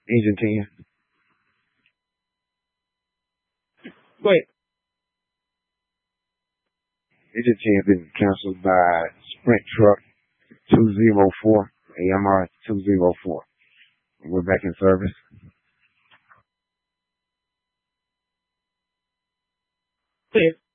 Engine 10. Wait. Engine 10 been canceled by Sprint Truck 204, AMR 204. We're back in service. Wait.